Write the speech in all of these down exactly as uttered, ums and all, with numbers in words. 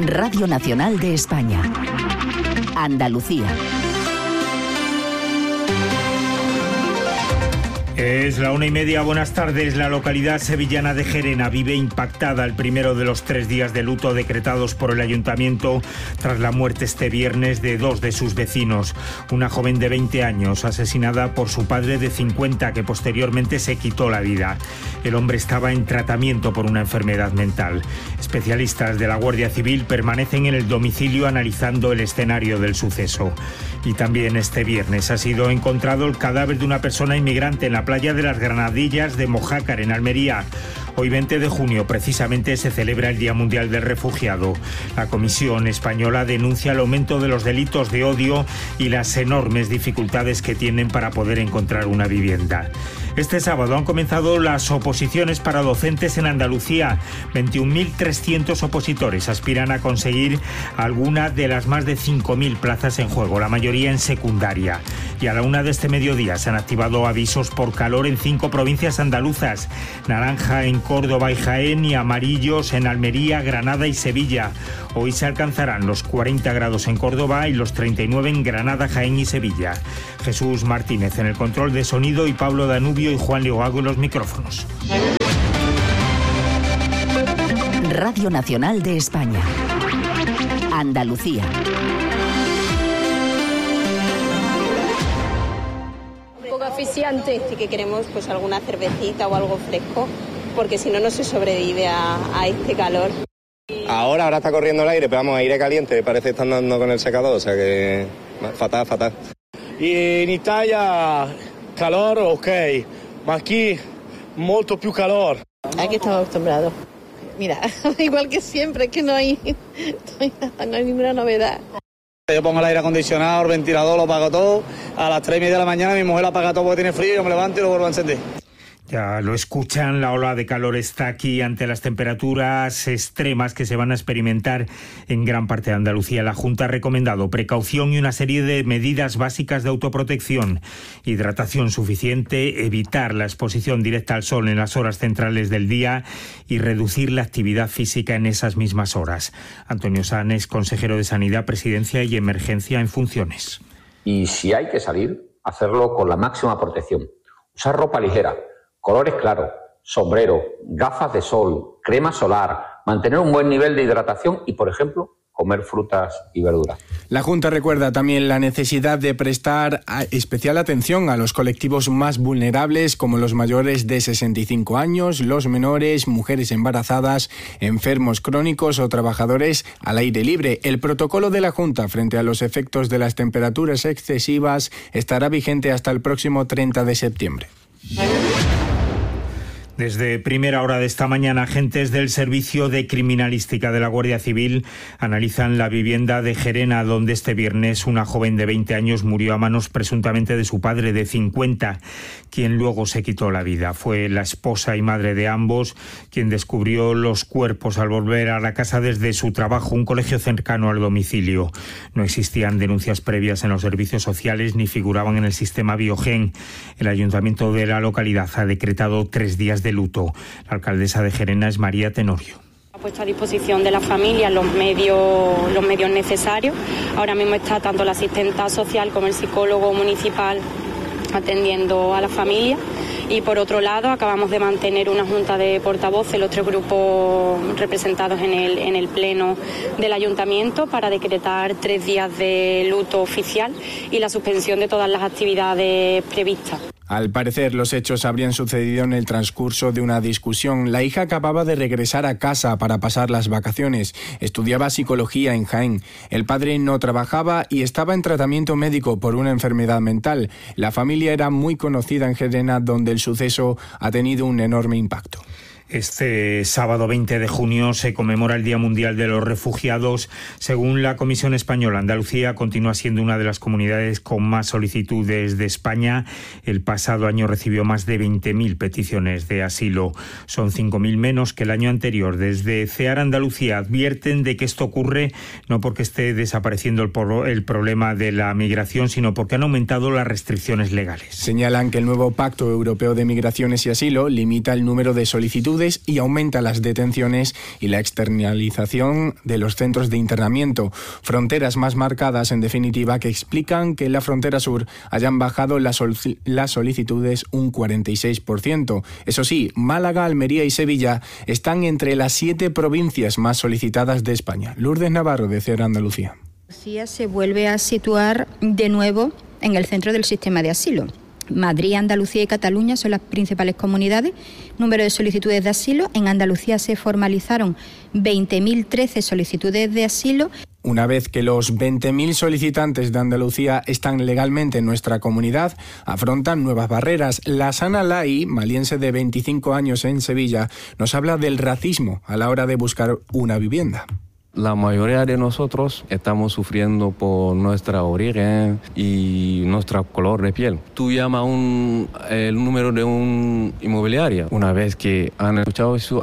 Radio Nacional de España. Andalucía. Es la una y media, buenas tardes. La localidad sevillana de Gerena vive impactada el primero de los tres días de luto decretados por el ayuntamiento tras la muerte este viernes de dos de sus vecinos. Una joven de veinte años asesinada por su padre de cincuenta, que posteriormente se quitó la vida. El hombre estaba en tratamiento por una enfermedad mental. Especialistas de la Guardia Civil permanecen en el domicilio analizando el escenario del suceso. Y también este viernes ha sido encontrado el cadáver de una persona inmigrante en la playa de las Granadillas de Mojácar, en Almería. Hoy, veinte de junio, precisamente se celebra el Día Mundial del Refugiado. La Comisión Española denuncia el aumento de los delitos de odio y las enormes dificultades que tienen para poder encontrar una vivienda. Este sábado han comenzado las oposiciones para docentes en Andalucía. veintiún mil trescientos opositores aspiran a conseguir alguna de las más de cinco mil plazas en juego, la mayoría en secundaria. Y a la una de este mediodía se han activado avisos por calor en cinco provincias andaluzas: naranja en Córdoba y Jaén, y amarillos en Almería, Granada y Sevilla. Hoy se alcanzarán los cuarenta grados en Córdoba y los treinta y nueve en Granada, Jaén y Sevilla. Jesús Martínez en el control de sonido y Pablo Danubio y Juan Leogago en los micrófonos. Radio Nacional de España. Andalucía. Un poco aficiante, sí que queremos pues alguna cervecita o algo fresco, porque si no, no se sobrevive a, a este calor. Ahora, ahora está corriendo el aire, pero vamos, aire caliente, parece que están dando con el secador, o sea que fatal, fatal. Y en Italia, calor, ok, ma aquí, molto più calor. Aquí estamos acostumbrados. Mira, igual que siempre, que no hay, no hay, no hay ninguna novedad. Yo pongo el aire acondicionado, el ventilador, lo apago todo. A las tres y media de la mañana mi mujer lo apaga todo porque tiene frío, yo me levanto y lo vuelvo a encender. Ya lo escuchan, la ola de calor está aquí ante las temperaturas extremas que se van a experimentar en gran parte de Andalucía. La Junta ha recomendado precaución y una serie de medidas básicas de autoprotección: hidratación suficiente, evitar la exposición directa al sol en las horas centrales del día y reducir la actividad física en esas mismas horas. Antonio Sanes, consejero de Sanidad, Presidencia y Emergencia en funciones. Y si hay que salir, hacerlo con la máxima protección. Usar ropa ligera, colores claros, sombrero, gafas de sol, crema solar, mantener un buen nivel de hidratación y, por ejemplo, comer frutas y verduras. La Junta recuerda también la necesidad de prestar especial atención a los colectivos más vulnerables, como los mayores de sesenta y cinco años, los menores, mujeres embarazadas, enfermos crónicos o trabajadores al aire libre. El protocolo de la Junta frente a los efectos de las temperaturas excesivas estará vigente hasta el próximo treinta de septiembre. Desde primera hora de esta mañana, agentes del Servicio de Criminalística de la Guardia Civil analizan la vivienda de Gerena, donde este viernes una joven de veinte años murió a manos presuntamente de su padre de cincuenta, quien luego se quitó la vida. Fue la esposa y madre de ambos quien descubrió los cuerpos al volver a la casa desde su trabajo, un colegio cercano al domicilio. No existían denuncias previas en los servicios sociales ni figuraban en el sistema Biogen. El ayuntamiento de la localidad ha decretado tres días de luto. La alcaldesa de Gerena es María Tenorio. Ha puesto a disposición de la familia los medios, los medios necesarios. Ahora mismo está tanto la asistenta social como el psicólogo municipal atendiendo a la familia. Y por otro lado, acabamos de mantener una junta de portavoces, los tres grupos representados en el, en el pleno del ayuntamiento, para decretar tres días de luto oficial y la suspensión de todas las actividades previstas. Al parecer, los hechos habrían sucedido en el transcurso de una discusión. La hija acababa de regresar a casa para pasar las vacaciones. Estudiaba psicología en Jaén. El padre no trabajaba y estaba en tratamiento médico por una enfermedad mental. La familia era muy conocida en Gerena, donde el suceso ha tenido un enorme impacto. Este sábado veinte de junio se conmemora el Día Mundial de los Refugiados. Según la Comisión Española, Andalucía continúa siendo una de las comunidades con más solicitudes de España. El pasado año recibió más de veinte mil peticiones de asilo. Son cinco mil menos que el año anterior. Desde CEAR Andalucía advierten de que esto ocurre no porque esté desapareciendo el, por- el problema de la migración, sino porque han aumentado las restricciones legales. Señalan que el nuevo Pacto Europeo de Migraciones y Asilo limita el número de solicitudes solicitudes y aumenta las detenciones y la externalización de los centros de internamiento. Fronteras más marcadas, en definitiva, que explican que en la frontera sur hayan bajado las, sol- las solicitudes un cuarenta y seis por ciento. Eso sí, Málaga, Almería y Sevilla están entre las siete provincias más solicitadas de España. Lourdes Navarro, de C E R Andalucía. Andalucía se vuelve a situar de nuevo en el centro del sistema de asilo. Madrid, Andalucía y Cataluña son las principales comunidades. Número de solicitudes de asilo. En Andalucía se formalizaron veinte mil trece solicitudes de asilo. Una vez que los veinte mil solicitantes de Andalucía están legalmente en nuestra comunidad, afrontan nuevas barreras. La Sana Lai, maliense de veinticinco años en Sevilla, nos habla del racismo a la hora de buscar una vivienda. La mayoría de nosotros estamos sufriendo por nuestra origen y nuestro color de piel. Tú llamas un, el número de un inmobiliario. Una vez que han escuchado sus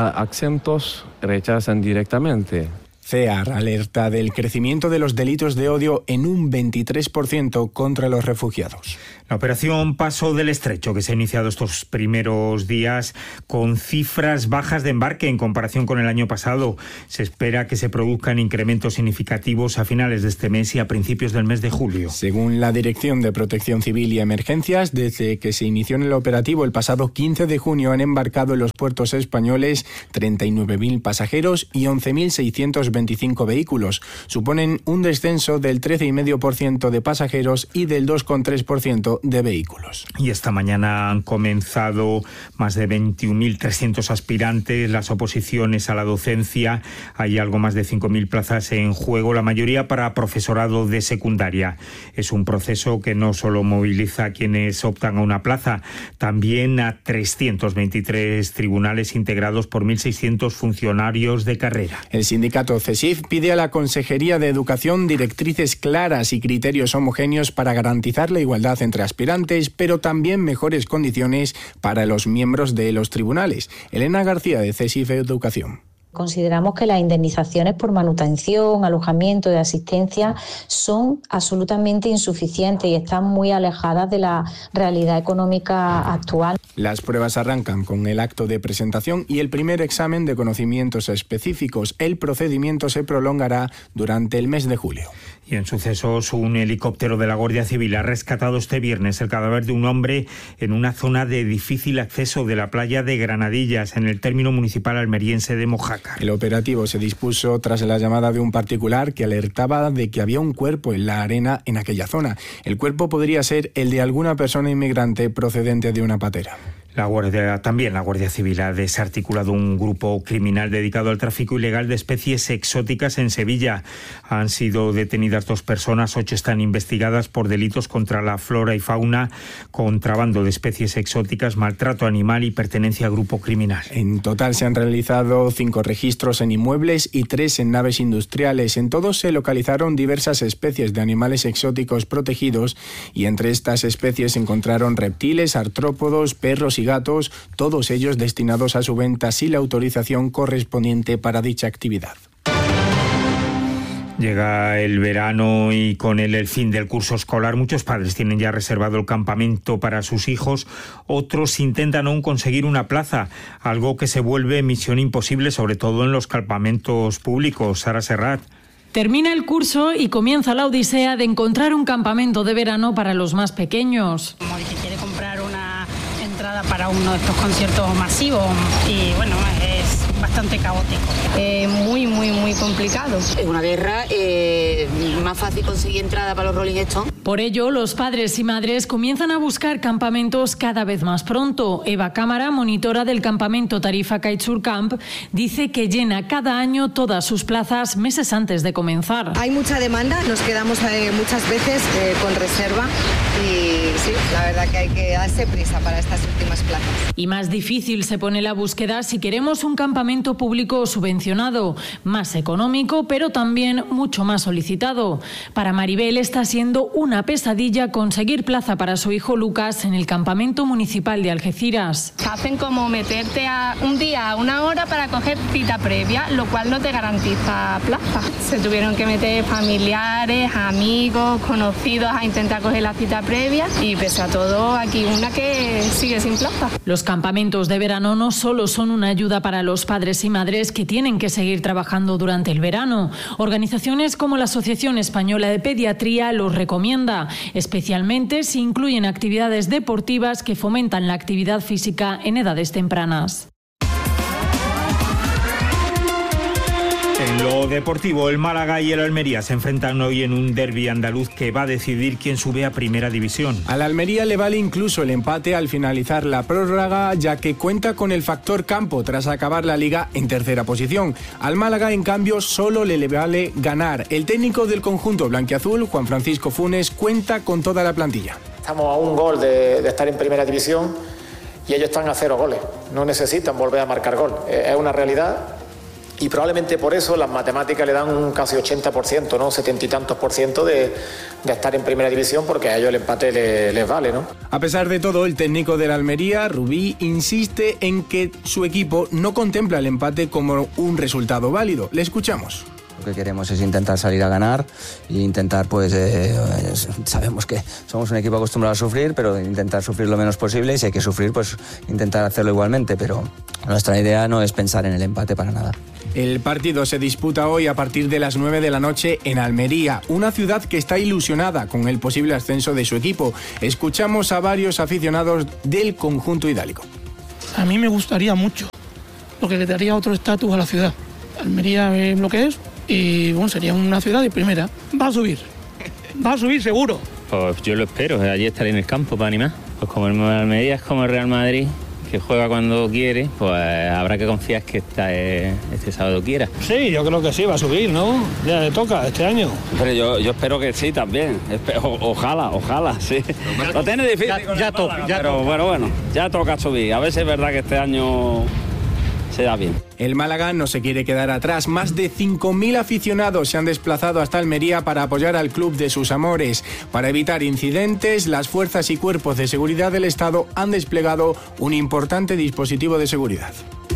acentos, rechazan directamente. C E A R alerta del crecimiento de los delitos de odio en un veintitrés por ciento contra los refugiados. La operación Paso del Estrecho, que se ha iniciado estos primeros días con cifras bajas de embarque en comparación con el año pasado. Se espera que se produzcan incrementos significativos a finales de este mes y a principios del mes de julio. Según la Dirección de Protección Civil y Emergencias, desde que se inició en el operativo el pasado quince de junio han embarcado en los puertos españoles treinta y nueve mil pasajeros y once mil seiscientos veinticinco vehículos. Suponen un descenso del trece coma cinco por ciento de pasajeros y del dos coma tres por ciento de vehículos. Y esta mañana han comenzado más de veintiún mil trescientos aspirantes, las oposiciones a la docencia. Hay algo más de cinco mil plazas en juego, la mayoría para profesorado de secundaria. Es un proceso que no solo moviliza a quienes optan a una plaza, también a trescientos veintitrés tribunales integrados por mil seiscientos funcionarios de carrera. El sindicato CESIF pide a la Consejería de Educación directrices claras y criterios homogéneos para garantizar la igualdad entre aspirantes, pero también mejores condiciones para los miembros de los tribunales. Elena García, de CESIF Educación. Consideramos que las indemnizaciones por manutención, alojamiento y asistencia son absolutamente insuficientes y están muy alejadas de la realidad económica actual. Las pruebas arrancan con el acto de presentación y el primer examen de conocimientos específicos. El procedimiento se prolongará durante el mes de julio. Y en sucesos, un helicóptero de la Guardia Civil ha rescatado este viernes el cadáver de un hombre en una zona de difícil acceso de la playa de Granadillas, en el término municipal almeriense de Mojácar. El operativo se dispuso tras la llamada de un particular que alertaba de que había un cuerpo en la arena en aquella zona. El cuerpo podría ser el de alguna persona inmigrante procedente de una patera. La Guardia, también la Guardia Civil ha desarticulado un grupo criminal dedicado al tráfico ilegal de especies exóticas en Sevilla. Han sido detenidas dos personas, ocho están investigadas por delitos contra la flora y fauna, contrabando de especies exóticas, maltrato animal y pertenencia a grupo criminal. En total se han realizado cinco registros en inmuebles y tres en naves industriales. En todos se localizaron diversas especies de animales exóticos protegidos y entre estas especies se encontraron reptiles, artrópodos, perros y gatos, todos ellos destinados a su venta sin la autorización correspondiente para dicha actividad. Llega el verano y con él el fin del curso escolar. Muchos padres tienen ya reservado el campamento para sus hijos. Otros intentan aún conseguir una plaza, algo que se vuelve misión imposible, sobre todo en los campamentos públicos. Sara Serrat. Termina el curso y comienza la odisea de encontrar un campamento de verano para los más pequeños. Como el que quiere comprar una entrada para uno de estos conciertos masivos y bueno, es bastante caótico. Eh, muy, muy, muy complicado. Es una guerra, eh, más fácil conseguir entrada para los Rolling Stones. Por ello, los padres y madres comienzan a buscar campamentos cada vez más pronto. Eva Cámara, monitora del campamento Tarifa Kitesurf Camp, dice que llena cada año todas sus plazas meses antes de comenzar. Hay mucha demanda, nos quedamos eh, muchas veces eh, con reserva y sí, la verdad que hay que darse prisa para estas últimas plazas. Y más difícil se pone la búsqueda si queremos un campamento público subvencionado, más económico, pero también mucho más solicitado. Para Maribel está siendo una pesadilla conseguir plaza para su hijo Lucas en el campamento municipal de Algeciras. Hacen como meterte a un día a una hora para coger cita previa, lo cual no te garantiza plaza. Se tuvieron que meter familiares, amigos, conocidos a intentar coger la cita previa y y pese a todo aquí una que sigue sin plaza. Los campamentos de verano no solo son una ayuda para los padres y madres que tienen que seguir trabajando durante el verano. Organizaciones como la Asociación Española de Pediatría los recomienda, especialmente si incluyen actividades deportivas que fomentan la actividad física en edades tempranas. En lo deportivo, el Málaga y el Almería se enfrentan hoy en un derbi andaluz que va a decidir quién sube a Primera División. Al Almería le vale incluso el empate al finalizar la prórroga, ya que cuenta con el factor campo tras acabar la Liga en tercera posición. Al Málaga, en cambio, solo le vale ganar. El técnico del conjunto blanquiazul, Juan Francisco Funes, cuenta con toda la plantilla. Estamos a un gol de, de estar en Primera División y ellos están a cero goles. No necesitan volver a marcar gol. Es una realidad. Y probablemente por eso las matemáticas le dan un casi ochenta por ciento, ¿no? setenta y tantos por ciento de, de estar en Primera División, porque a ellos el empate les, les vale, ¿no? A pesar de todo, el técnico de la Almería, Rubí, insiste en que su equipo no contempla el empate como un resultado válido. Le escuchamos. Lo que queremos es intentar salir a ganar e intentar, pues, eh, sabemos que somos un equipo acostumbrado a sufrir, pero intentar sufrir lo menos posible, y si hay que sufrir, pues intentar hacerlo igualmente, pero nuestra idea no es pensar en el empate para nada. El partido se disputa hoy a partir de las nueve de la noche en Almería, una ciudad que está ilusionada con el posible ascenso de su equipo. Escuchamos a varios aficionados del conjunto idálico. A mí me gustaría mucho, porque le daría otro estatus a la ciudad. Almería es lo que es y bueno, sería una ciudad de primera. Va a subir, va a subir seguro. Pues yo lo espero, allí estaré en el campo para animar. Pues como el Almería es como el Real Madrid, que juega cuando quiere, pues habrá que confiar que esta, eh, este sábado quiera. Sí, yo creo que sí, va a subir, ¿no? Ya le toca este año. Pero yo, yo espero que sí también. O, ojalá, ojalá, sí. Lo tiene difícil. Ya, ya toca, ya Pero toca. bueno, bueno, ya toca subir. A ver si es verdad que este año se da bien. El Málaga no se quiere quedar atrás. Más de cinco mil aficionados se han desplazado hasta Almería para apoyar al club de sus amores. Para evitar incidentes, las fuerzas y cuerpos de seguridad del Estado han desplegado un importante dispositivo de seguridad.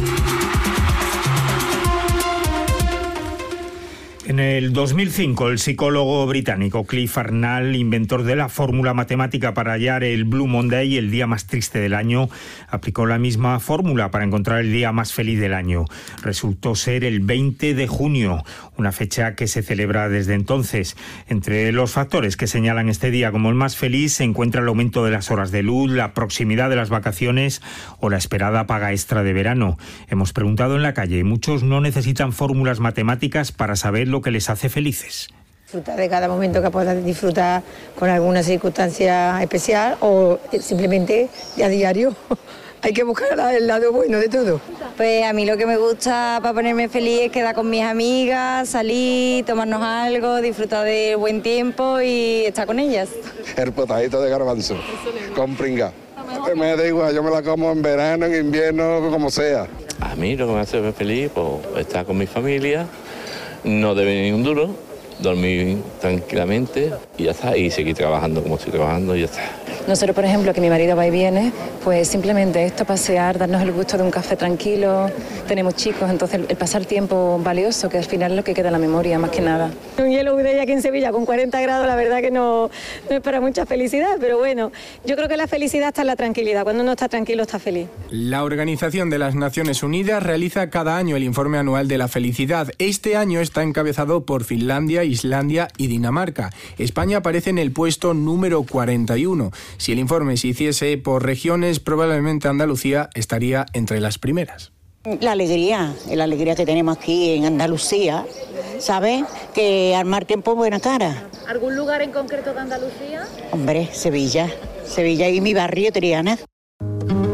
En el dos mil cinco, el psicólogo británico Cliff Arnall, inventor de la fórmula matemática para hallar el Blue Monday, el día más triste del año, aplicó la misma fórmula para encontrar el día más feliz del año. Resultó ser el veinte de junio, una fecha que se celebra desde entonces. Entre los factores que señalan este día como el más feliz se encuentra el aumento de las horas de luz, la proximidad de las vacaciones o la esperada paga extra de verano. Hemos preguntado en la calle, muchos no necesitan fórmulas matemáticas para saber lo que les hace felices. Disfrutar de cada momento que puedas disfrutar con alguna circunstancia especial o simplemente a diario. Hay que buscar el lado bueno de todo. Pues a mí lo que me gusta para ponerme feliz es quedar con mis amigas, salir, tomarnos algo, disfrutar del buen tiempo y estar con ellas. El potadito de garbanzo con pringa. Me da igual, yo me la como en verano, en invierno, como sea. A mí lo que me hace feliz, pues estar con mi familia, no debe ni un duro, dormir tranquilamente y ya está, y seguir trabajando como estoy trabajando y ya está. Nosotros, por ejemplo, que mi marido va y viene, pues simplemente esto, pasear, darnos el gusto de un café tranquilo, tenemos chicos, entonces el pasar tiempo valioso, que al final es lo que queda en la memoria, más que nada. Un hielo de aquí en Sevilla con cuarenta grados, la verdad que no, no es para mucha felicidad, pero bueno, yo creo que la felicidad está en la tranquilidad, cuando uno está tranquilo está feliz. La Organización de las Naciones Unidas realiza cada año el informe anual de la felicidad. Este año está encabezado por Finlandia, Islandia y Dinamarca. España aparece en el puesto número cuarenta y uno. Si el informe se hiciese por regiones, probablemente Andalucía estaría entre las primeras. La alegría, la alegría que tenemos aquí en Andalucía, ¿sabes? Que al mar tiempo buena cara. ¿Algún lugar en concreto de Andalucía? Hombre, Sevilla, Sevilla y mi barrio, Triana.